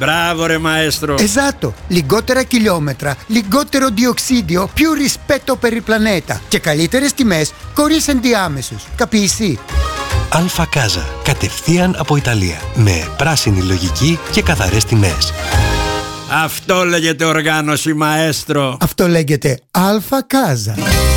Bravo ρε maestro. Esatto, λιγότερα χιλιόμετρα, λιγότερο διοξίδιο, più rispetto per il pianeta και καλύτερες τιμές χωρίς ενδιάμεσους. Capisci? Αλφα Κάζα, κατευθείαν από Ιταλία, με πράσινη λογική και καθαρές τιμές. Αυτό λέγεται οργάνωση maestro. Αυτό λέγεται Αλφα Κάζα.